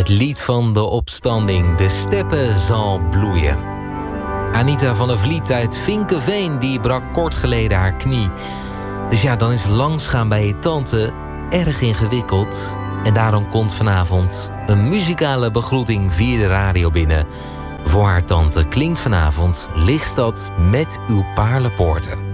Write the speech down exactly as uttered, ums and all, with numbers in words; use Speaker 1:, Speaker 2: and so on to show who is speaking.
Speaker 1: Het lied van de opstanding, de steppen zal bloeien. Anita van der Vliet uit Vinkeveen, die brak kort geleden haar knie. Dus ja, dan is langsgaan bij je tante erg ingewikkeld. En daarom komt vanavond een muzikale begroeting via de radio binnen. Voor haar tante klinkt vanavond Lichtstad met uw paarlenpoorten.